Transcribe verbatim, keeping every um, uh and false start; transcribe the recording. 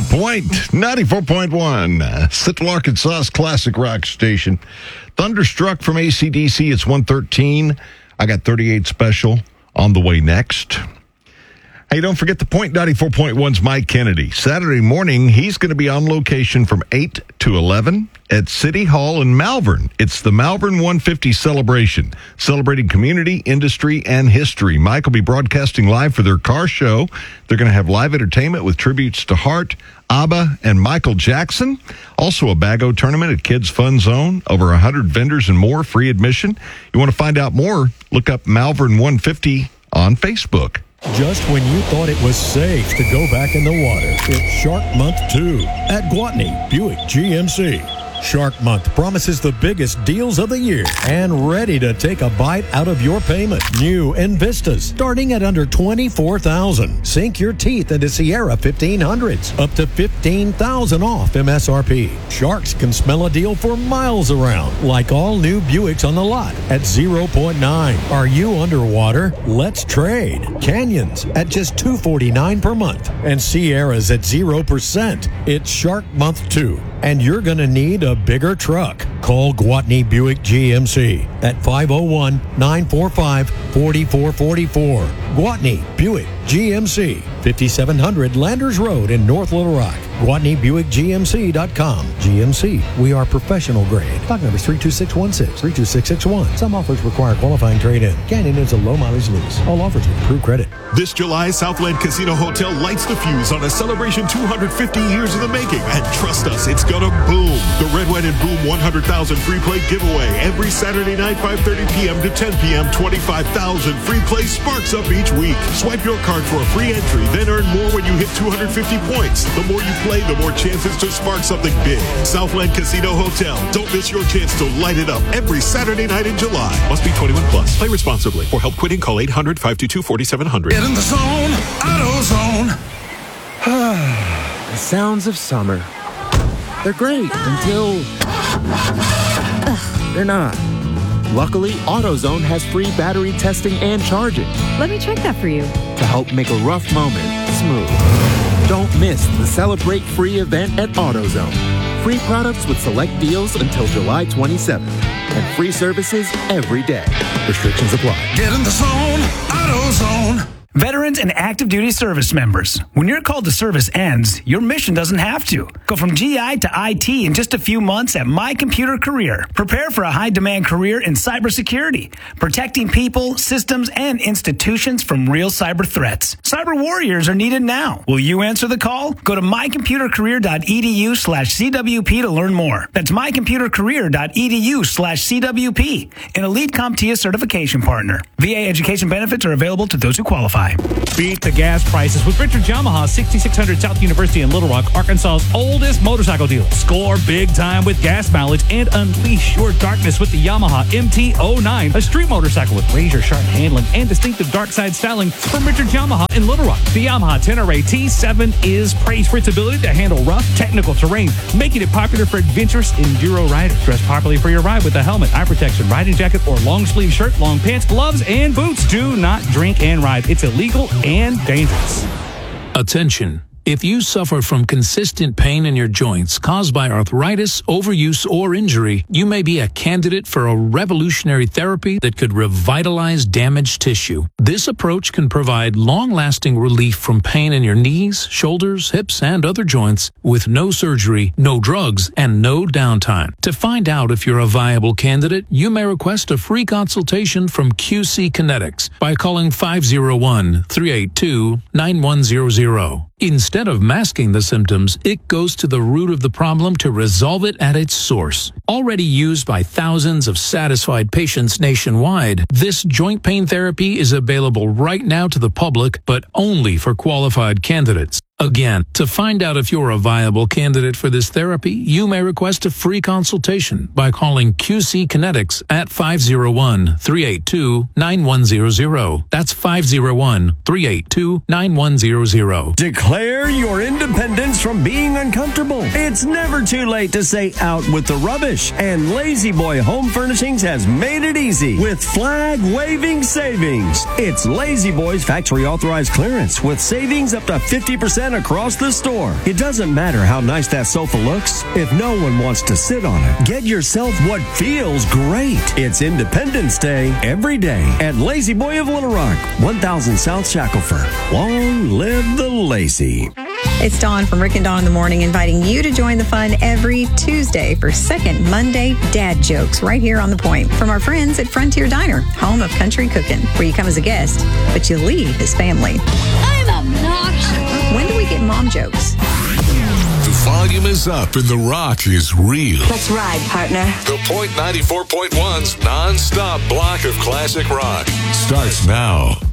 Point ninety-four point one, Central Arkansas's classic rock station. Thunderstruck from A C D C. It's one thirteen. I got thirty-eight special on the way next. Hey, don't forget the Point ninety-four point one's Mike Kennedy. Saturday morning, he's going to be on location from eight to eleven at City Hall in Malvern. It's the Malvern one fifty celebration, celebrating community, industry, and history. Mike will be broadcasting live for their car show. They're going to have live entertainment with tributes to Hart, ABBA, and Michael Jackson. Also a Bago tournament at Kids Fun Zone. Over one hundred vendors and more, free admission. You want to find out more, look up Malvern one fifty on Facebook. Just when you thought it was safe to go back in the water, it's Shark Month two at Gwatney Buick G M C. Shark Month promises the biggest deals of the year and ready to take a bite out of your payment. New Envistas starting at under twenty-four thousand dollars. Sink your teeth into Sierra fifteen hundreds, up to fifteen thousand dollars off M S R P. Sharks can smell a deal for miles around, like all new Buicks on the lot at zero point nine. Are you underwater? Let's trade. Canyons at just two hundred forty-nine dollars per month and Sierras at zero percent. It's Shark Month two, and you're going to need a bigger truck. Call Gwatney Buick G M C at five oh one, nine four five, four four four four. Gwatney Buick G M C, fifty-seven hundred Landers Road in North Little Rock. Gwatney Buick G M C dot com. G M C, we are professional grade. Stock number is three two six one six, three two six six one. Some offers require qualifying trade-in. Canyon is a low-mileage lease. All offers with approved credit. This July, Southland Casino Hotel lights the fuse on a celebration two hundred fifty years in the making. And trust us, it's gonna boom. The Red, White, and Boom one hundred thousand free play giveaway. Every Saturday night, five thirty p.m. to ten p.m., twenty-five thousand free play sparks up each week. Swipe your card for a free entry, then earn more when you hit two hundred fifty points. The more you play, the more chances to spark something big. Southland Casino Hotel. Don't miss your chance to light it up every Saturday night in July. Must be twenty-one plus. Play responsibly. For help quitting, call eight hundred, five two two, four seven zero zero. Get in the zone, AutoZone. The sounds of summer. They're great until they're not. Luckily, AutoZone has free battery testing and charging Let me check that for you. to help make a rough moment smooth. Don't miss the Celebrate Free event at AutoZone. Free products with select deals until July twenty-seventh. And free services every day. Restrictions apply. Get in the zone, AutoZone. Veterans and active duty service members. When your call to service ends, your mission doesn't have to. Go from G I to I T in just a few months at My Computer Career. Prepare for a high-demand career in cybersecurity, protecting people, systems, and institutions from real cyber threats. Cyber warriors are needed now. Will you answer the call? Go to mycomputercareer.edu slash CWP to learn more. That's mycomputercareer.edu slash CWP, an Elite CompTIA certification partner. V A education benefits are available to those who qualify. Beat the gas prices with Richard Yamaha, sixty-six hundred South University in Little Rock, Arkansas's oldest motorcycle dealer. Score big time with gas mileage and unleash your darkness with the Yamaha M T oh nine, a street motorcycle with razor-sharp handling and distinctive dark side styling from Richard Yamaha in Little Rock. The Yamaha Tenere T seven is praised for its ability to handle rough, technical terrain, making it popular for adventurous enduro riders. Dress properly for your ride with a helmet, eye protection, riding jacket, or long-sleeve shirt, long pants, gloves, and boots. Do not drink and ride. It's illegal and dangerous. Attention. If you suffer from consistent pain in your joints caused by arthritis, overuse, or injury, you may be a candidate for a revolutionary therapy that could revitalize damaged tissue. This approach can provide long-lasting relief from pain in your knees, shoulders, hips, and other joints with no surgery, no drugs, and no downtime. To find out if you're a viable candidate, you may request a free consultation from Q C Kinetics by calling five oh one, three eight two, nine one zero zero. Instead of masking the symptoms, it goes to the root of the problem to resolve it at its source. Already used by thousands of satisfied patients nationwide, this joint pain therapy is available right now to the public, but only for qualified candidates. Again, to find out if you're a viable candidate for this therapy, you may request a free consultation by calling Q C Kinetics at five oh one, three eight two, nine one zero zero. That's five oh one, three eight two, nine one zero zero. Declare your independence from being uncomfortable. It's never too late to say out with the rubbish. And Lazy Boy Home Furnishings has made it easy with flag-waving savings. It's Lazy Boy's factory authorized clearance with savings up to fifty percent percent across the store. It doesn't matter how nice that sofa looks if no one wants to sit on it. Get yourself what feels great. It's Independence Day every day at Lazy Boy of Little Rock, one thousand South Shackelford. Long live the Lazy. It's Dawn from Rick and Dawn in the Morning, inviting you to join the fun every Tuesday for Second Monday Dad Jokes right here on The Point from our friends at Frontier Diner, home of country cooking, where you come as a guest, but you leave as family. I'm obnoxious. When do we get mom jokes? The volume is up and the rock is real. Let's ride, partner. The Point ninety-four point one's non-stop block of classic rock starts now.